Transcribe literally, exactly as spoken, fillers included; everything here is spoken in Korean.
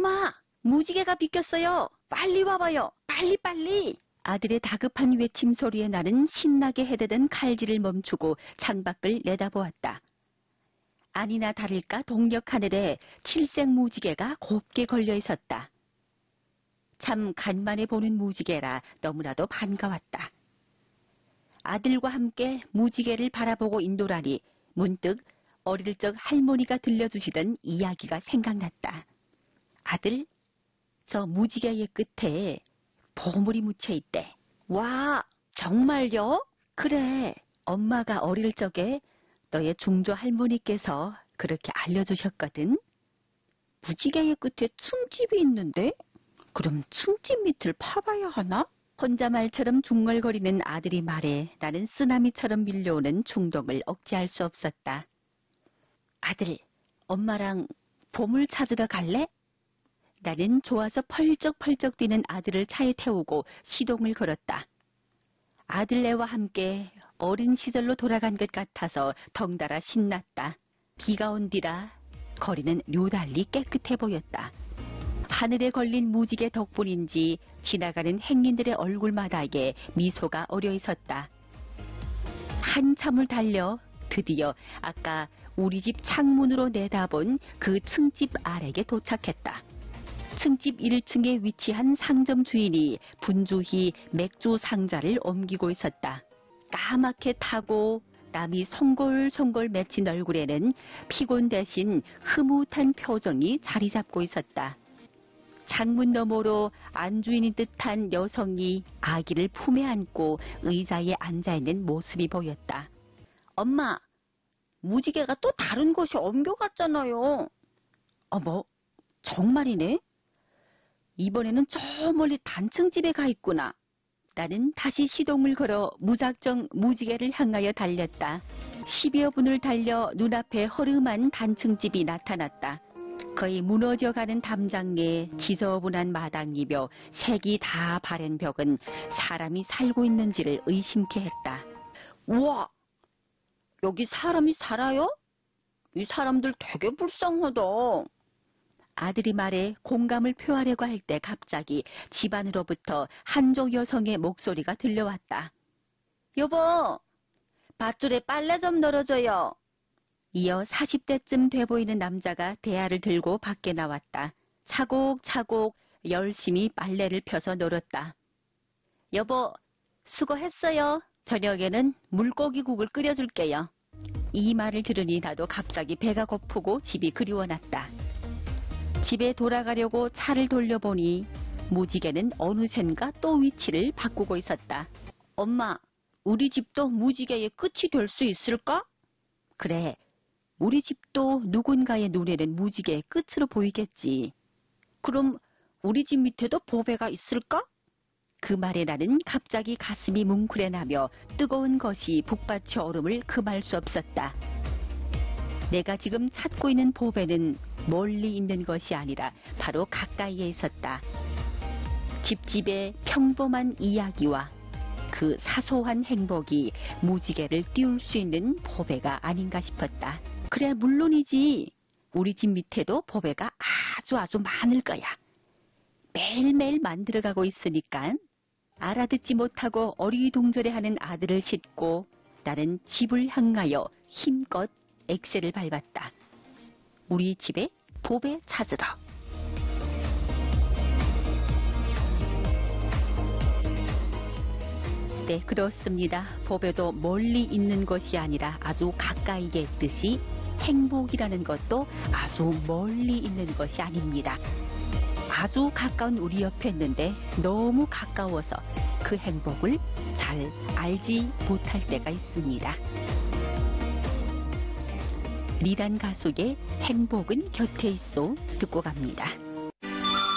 엄마! 무지개가 비켰어요! 빨리 와봐요! 빨리 빨리! 아들의 다급한 외침 소리에 나는 신나게 헤대던 칼질을 멈추고 창밖을 내다보았다. 아니나 다를까 동력 하늘에 칠색 무지개가 곱게 걸려 있었다. 참 간만에 보는 무지개라 너무나도 반가웠다. 아들과 함께 무지개를 바라보고 있노라니 문득 어릴 적 할머니가 들려주시던 이야기가 생각났다. 아들, 저 무지개의 끝에 보물이 묻혀있대. 와, 정말요? 그래, 엄마가 어릴 적에 너의 중조 할머니께서 그렇게 알려주셨거든. 무지개의 끝에 층집이 있는데? 그럼 층집 밑을 파봐야 하나? 혼자 말처럼 중얼거리는 아들이 말에 나는 쓰나미처럼 밀려오는 충동을 억제할 수 없었다. 아들, 엄마랑 보물 찾으러 갈래? 나는 좋아서 펄쩍펄쩍 뛰는 아들을 차에 태우고 시동을 걸었다. 아들네와 함께 어린 시절로 돌아간 것 같아서 덩달아 신났다. 비가 온 뒤라 거리는 묘달리 깨끗해 보였다. 하늘에 걸린 무지개 덕분인지 지나가는 행인들의 얼굴마다에 미소가 어려 있었다. 한참을 달려 드디어 아까 우리 집 창문으로 내다본 그 층집 아래에 도착했다. 층집 일 층에 위치한 상점 주인이 분주히 맥주 상자를 옮기고 있었다. 까맣게 타고 땀이 송골송골 맺힌 얼굴에는 피곤 대신 흐뭇한 표정이 자리 잡고 있었다. 창문 너머로 안주인인 듯한 여성이 아기를 품에 안고 의자에 앉아있는 모습이 보였다. 엄마, 무지개가 또 다른 곳에 옮겨갔잖아요. 어머, 정말이네? 이번에는 저 멀리 단층집에 가 있구나. 나는 다시 시동을 걸어 무작정 무지개를 향하여 달렸다. 십여 분을 달려 눈앞에 허름한 단층집이 나타났다. 거의 무너져가는 담장에 지저분한 마당이며 색이 다 바랜 벽은 사람이 살고 있는지를 의심케 했다. 우와! 여기 사람이 살아요? 이 사람들 되게 불쌍하다. 아들이 말에 공감을 표하려고 할 때 갑자기 집안으로부터 한족 여성의 목소리가 들려왔다. 여보, 밧줄에 빨래 좀 널어줘요. 이어 사십 대쯤 돼 보이는 남자가 대야를 들고 밖에 나왔다. 차곡차곡 열심히 빨래를 펴서 널었다. 여보, 수고했어요. 저녁에는 물고기국을 끓여줄게요. 이 말을 들으니 나도 갑자기 배가 고프고 집이 그리워났다. 집에 돌아가려고 차를 돌려보니 무지개는 어느샌가 또 위치를 바꾸고 있었다. 엄마, 우리 집도 무지개의 끝이 될 수 있을까? 그래, 우리 집도 누군가의 눈에는 무지개의 끝으로 보이겠지. 그럼 우리 집 밑에도 보배가 있을까? 그 말에 나는 갑자기 가슴이 뭉클해나며 뜨거운 것이 북받쳐 얼음을 금할 수 없었다. 내가 지금 찾고 있는 보배는 멀리 있는 것이 아니라 바로 가까이에 있었다. 집집의 평범한 이야기와 그 사소한 행복이 무지개를 띄울 수 있는 보배가 아닌가 싶었다. 그래, 물론이지. 우리 집 밑에도 보배가 아주 아주 많을 거야. 매일매일 만들어가고 있으니까. 알아듣지 못하고 어리둥절해하는 아들을 싣고 나는 집을 향하여 힘껏 엑셀을 밟았다. 우리 집에 보배 찾으러. 네, 그렇습니다. 보배도 멀리 있는 것이 아니라 아주 가까이에 있듯이 행복이라는 것도 아주 멀리 있는 것이 아닙니다. 아주 가까운 우리 옆에 있는데 너무 가까워서 그 행복을 잘 알지 못할 때가 있습니다. 리단 가수의 행복은 곁에 있어 듣고 갑니다.